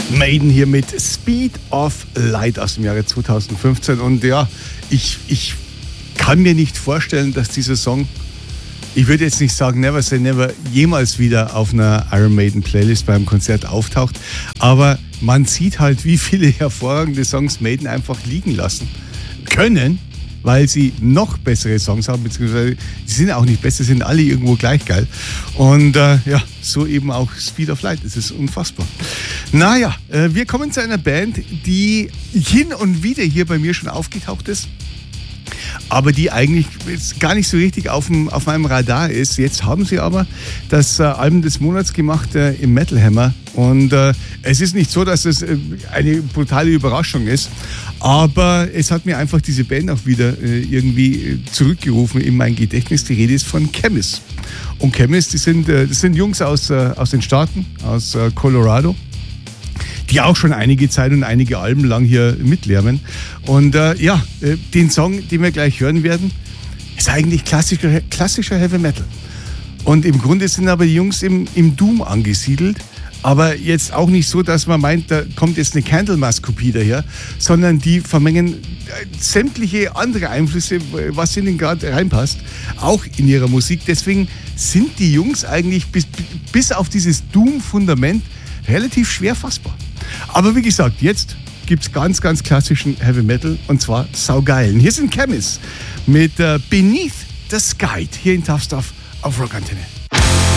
Maiden hier mit Speed of Light aus dem Jahre 2015. Und ja, ich kann mir nicht vorstellen, dass dieser Song, ich würde jetzt nicht sagen Never Say Never, jemals wieder auf einer Iron Maiden Playlist beim Konzert auftaucht. Aber man sieht halt, wie viele hervorragende Songs Maiden einfach liegen lassen können, weil sie noch bessere Songs haben, beziehungsweise die sind auch nicht besser, sind alle irgendwo gleich geil. Und ja, so eben auch Speed of Light. Das ist unfassbar. Naja, wir kommen zu einer Band, die hin und wieder hier bei mir schon aufgetaucht ist, aber die eigentlich gar nicht so richtig auf meinem Radar ist. Jetzt haben sie aber das Album des Monats gemacht im Metal Hammer. Und es ist nicht so, dass es eine brutale Überraschung ist, aber es hat mir einfach diese Band auch wieder irgendwie zurückgerufen in mein Gedächtnis. Die Rede ist von Chemist. Und Chemist, das sind Jungs aus den Staaten, aus Colorado, die auch schon einige Zeit und einige Alben lang hier mitlärmen. Und ja, den Song, den wir gleich hören werden, ist eigentlich klassischer Heavy Metal. Und im Grunde sind aber die Jungs im Doom angesiedelt. Aber jetzt auch nicht so, dass man meint, da kommt jetzt eine Candlemass-Kopie daher, sondern die vermengen sämtliche andere Einflüsse, was ihnen gerade reinpasst, auch in ihrer Musik. Deswegen sind die Jungs eigentlich bis auf dieses Doom-Fundament relativ schwer fassbar. Aber wie gesagt, jetzt gibt es ganz, ganz klassischen Heavy Metal und zwar saugeilen. Hier sind Chemist mit Beneath the Sky hier in Tough Stuff auf Rock Antenne.